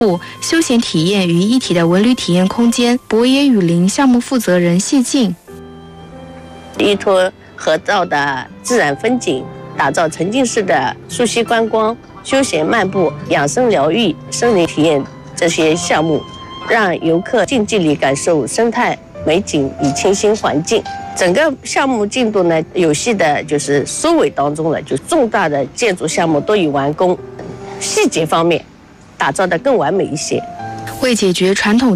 休闲体验于一体的文旅体验空间。博野雨林项目负责人谢静， 依托河道的自然风景，打造沉浸式的溯溪观光、休闲漫步、养生疗愈、森林体验这些项目，让游客近距离感受生态美景与清新环境。整个项目进度呢，有序的就是收尾当中了，就重大的建筑项目都已完工，细节方面打造得更完美一些。 为解决传统